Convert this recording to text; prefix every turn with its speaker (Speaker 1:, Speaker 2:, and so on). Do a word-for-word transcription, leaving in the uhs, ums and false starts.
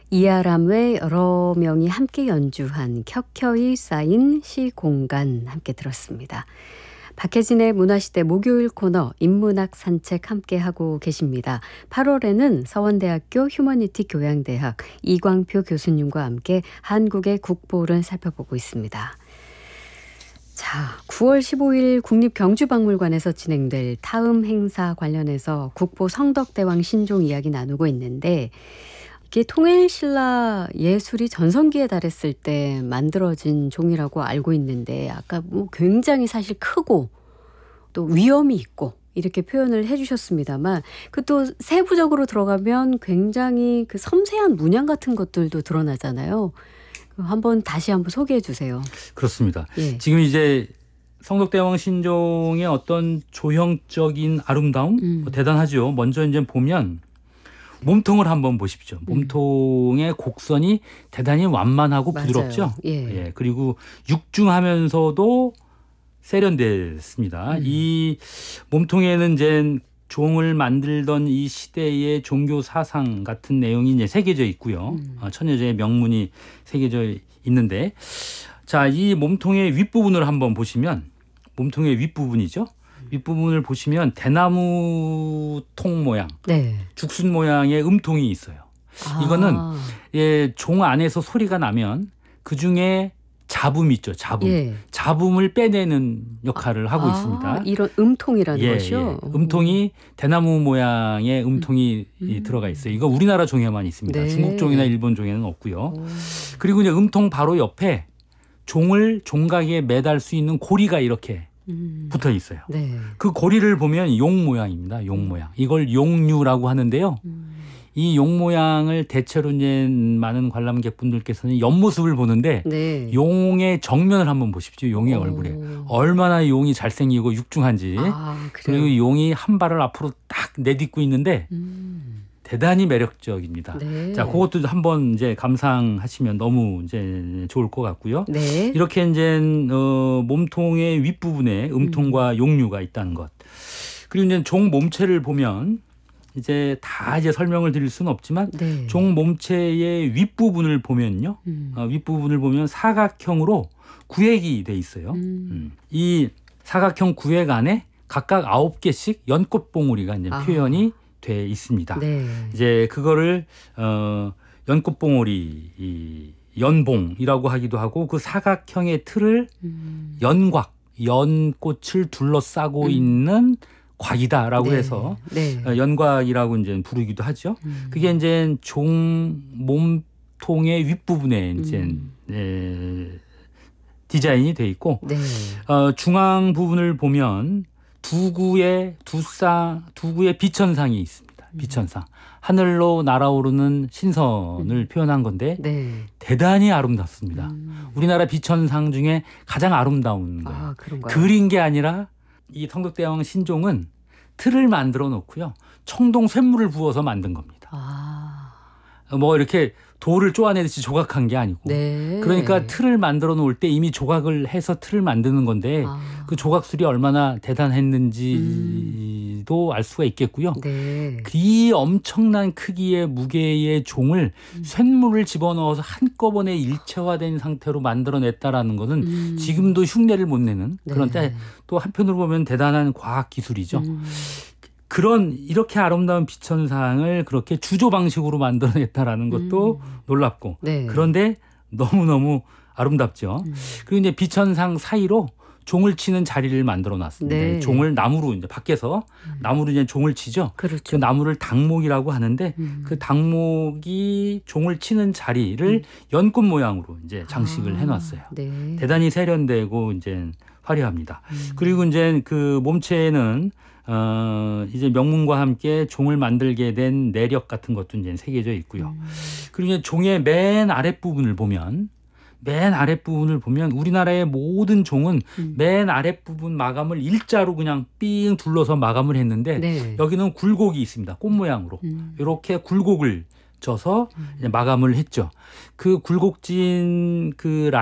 Speaker 1: 이아람 외 여러 명이 함께 연주한 켜켜이 쌓인 시공간 함께 들었습니다. 박혜진의 문화시대 목요일 코너 인문학 산책 함께하고 계십니다. 팔월에는 서원대학교 휴머니티 교양대학 이광표 교수님과 함께 한국의 국보를 살펴보고 있습니다. 자, 구월 십오일 국립경주박물관에서 진행될 타음 행사 관련해서 국보 성덕대왕 신종 이야기 나누고 있는데, 이게 통일신라 예술이 전성기에 달했을 때 만들어진 종이라고 알고 있는데, 아까 뭐 굉장히 사실 크고 또 위험이 있고 이렇게 표현을 해주셨습니다만, 그 또 세부적으로 들어가면 굉장히 그 섬세한 문양 같은 것들도 드러나잖아요. 한번 다시 한번 소개해 주세요.
Speaker 2: 그렇습니다.
Speaker 1: 예.
Speaker 2: 지금 이제 성덕대왕 신종의 어떤 조형적인 아름다움
Speaker 1: 음.
Speaker 2: 뭐 대단하죠. 먼저 이제 보면 몸통을 한번 보십시오. 몸통의 곡선이 대단히 완만하고
Speaker 1: 맞아요.
Speaker 2: 부드럽죠.
Speaker 1: 예.
Speaker 2: 예. 그리고 육중하면서도 세련됐습니다.
Speaker 1: 음.
Speaker 2: 이 몸통에는 이제 종을 만들던 이 시대의 종교 사상 같은 내용이 이제 새겨져 있고요.
Speaker 1: 음.
Speaker 2: 어, 천여자의 명문이 새겨져 있는데, 자, 이 몸통의 윗부분을 한번 보시면, 몸통의 윗부분이죠. 윗부분을 보시면 대나무 통 모양,
Speaker 1: 네.
Speaker 2: 죽순 모양의 음통이 있어요.
Speaker 1: 아.
Speaker 2: 이거는 예, 종 안에서 소리가 나면 그 중에 잡음 있죠. 잡음.
Speaker 1: 예.
Speaker 2: 잡음을 빼내는 역할을 하고
Speaker 1: 아,
Speaker 2: 있습니다.
Speaker 1: 이런 음통이라는
Speaker 2: 예,
Speaker 1: 것이요?
Speaker 2: 예. 음통이 대나무 모양의 음통이
Speaker 1: 음.
Speaker 2: 들어가 있어요. 이거 우리나라 종에만 있습니다.
Speaker 1: 네.
Speaker 2: 중국 종이나 일본 종에는 없고요.
Speaker 1: 오.
Speaker 2: 그리고 이제 음통 바로 옆에 종을 종각에 매달 수 있는 고리가 이렇게
Speaker 1: 음.
Speaker 2: 붙어 있어요.
Speaker 1: 네.
Speaker 2: 그 고리를 보면 용 모양입니다. 용 모양. 이걸 용류라고 하는데요.
Speaker 1: 음.
Speaker 2: 이 용 모양을 대체로 이제 많은 관람객분들께서는 옆모습을 보는데,
Speaker 1: 네.
Speaker 2: 용의 정면을 한번 보십시오. 용의
Speaker 1: 오.
Speaker 2: 얼굴에 얼마나 용이 잘생기고 육중한지.
Speaker 1: 아, 그래요?
Speaker 2: 그리고 용이 한 발을 앞으로 딱 내딛고 있는데
Speaker 1: 음.
Speaker 2: 대단히 매력적입니다.
Speaker 1: 네.
Speaker 2: 자, 그것도 한번 이제 감상하시면 너무 이제 좋을 것 같고요.
Speaker 1: 네.
Speaker 2: 이렇게 이제 어, 몸통의 윗부분에 음통과
Speaker 1: 음.
Speaker 2: 용류가 있다는 것. 그리고 이제 종 몸체를 보면 이제 다 이제 설명을 드릴 수는 없지만,
Speaker 1: 네.
Speaker 2: 종 몸체의 윗부분을 보면요.
Speaker 1: 음.
Speaker 2: 어, 윗부분을 보면 사각형으로 구획이 돼 있어요.
Speaker 1: 음.
Speaker 2: 음. 이 사각형 구획 안에 각각 아홉 개씩 연꽃봉오리가 이제
Speaker 1: 아.
Speaker 2: 표현이 돼 있습니다.
Speaker 1: 네.
Speaker 2: 이제 그거를 어, 연꽃봉오리, 이 연봉이라고 하기도 하고, 그 사각형의 틀을
Speaker 1: 음.
Speaker 2: 연곽, 연꽃을 둘러싸고
Speaker 1: 음.
Speaker 2: 있는 곽이다라고
Speaker 1: 네.
Speaker 2: 해서
Speaker 1: 네.
Speaker 2: 어, 연곽이라고 이제 부르기도 하죠.
Speaker 1: 음.
Speaker 2: 그게 이제 종 몸통의 윗부분에 이제
Speaker 1: 음.
Speaker 2: 에, 디자인이 돼 있고,
Speaker 1: 네.
Speaker 2: 어, 중앙 부분을 보면 두구의 두쌍 두구의 비천상이 있습니다. 비천상. 하늘로 날아오르는 신선을
Speaker 1: 음.
Speaker 2: 표현한 건데
Speaker 1: 네.
Speaker 2: 대단히 아름답습니다.
Speaker 1: 음.
Speaker 2: 우리나라 비천상 중에 가장 아름다운 거예요.
Speaker 1: 아, 그런가요?
Speaker 2: 그린 게 아니라 이 성덕대왕 신종은 틀을 만들어 놓고요, 청동 쇳물을 부어서 만든 겁니다.
Speaker 1: 아.
Speaker 2: 뭐 이렇게 돌을 쪼아내듯이 조각한 게 아니고.
Speaker 1: 네.
Speaker 2: 그러니까 틀을 만들어 놓을 때 이미 조각을 해서 틀을 만드는 건데,
Speaker 1: 아.
Speaker 2: 그 조각술이 얼마나 대단했는지도 알 수가 있겠고요.
Speaker 1: 네.
Speaker 2: 이 엄청난 크기의 무게의 종을
Speaker 1: 음.
Speaker 2: 쇳물을 집어넣어서 한꺼번에 일체화된 상태로 만들어냈다라는 것은
Speaker 1: 음.
Speaker 2: 지금도 흉내를 못 내는 그런,
Speaker 1: 네.
Speaker 2: 또 한편으로 보면 대단한 과학 기술이죠.
Speaker 1: 음.
Speaker 2: 그런 이렇게 아름다운 비천상을 그렇게 주조 방식으로 만들어냈다라는 것도
Speaker 1: 음.
Speaker 2: 놀랍고,
Speaker 1: 네.
Speaker 2: 그런데 너무너무 아름답죠.
Speaker 1: 음.
Speaker 2: 그리고 이제 비천상 사이로 종을 치는 자리를 만들어 놨습니다.
Speaker 1: 네.
Speaker 2: 종을 나무로 이제 밖에서
Speaker 1: 음.
Speaker 2: 나무로 이제 종을 치죠. 그
Speaker 1: 그렇죠.
Speaker 2: 나무를 당목이라고 하는데,
Speaker 1: 음.
Speaker 2: 그 당목이 종을 치는 자리를
Speaker 1: 음.
Speaker 2: 연꽃 모양으로 이제 장식을
Speaker 1: 아.
Speaker 2: 해놨어요.
Speaker 1: 네.
Speaker 2: 대단히 세련되고 이제 화려합니다.
Speaker 1: 음.
Speaker 2: 그리고 이제 그 몸체에는 어, 이제 명문과 함께 종을 만들게 된 내력 같은 것도 이제 새겨져 있고요.
Speaker 1: 음.
Speaker 2: 그리고 이제 종의 맨 아랫부분을 보면, 맨 아랫부분을 보면 우리나라의 모든 종은
Speaker 1: 음.
Speaker 2: 맨 아랫부분 마감을 일자로 그냥 삥 둘러서 마감을 했는데,
Speaker 1: 네.
Speaker 2: 여기는 굴곡이 있습니다. 꽃 모양으로.
Speaker 1: 음.
Speaker 2: 이렇게 굴곡을 져서
Speaker 1: 음.
Speaker 2: 이제 마감을 했죠. 그 굴곡진 그 라인